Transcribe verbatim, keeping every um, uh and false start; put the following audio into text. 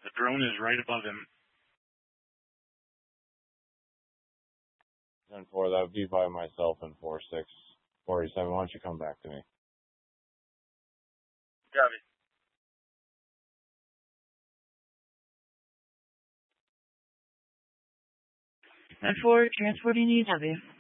The drone is right above him. ten four, that would be by myself and four six forty-seven. Why don't you come back to me? Copy. ten four, transporting E W.